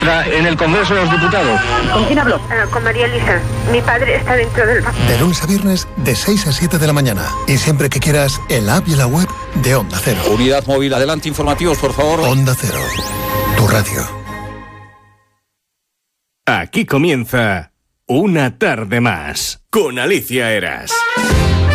En el Congreso de los Diputados. ¿Con quién habló? Con María Elisa. Mi padre está dentro del... De lunes a viernes, de 6 a 7 de la mañana. Y siempre que quieras, en la app y la web de Onda Cero. Unidad móvil, adelante, informativos, por favor. Onda Cero, tu radio. Aquí comienza Una tarde más, con Alicia Eras.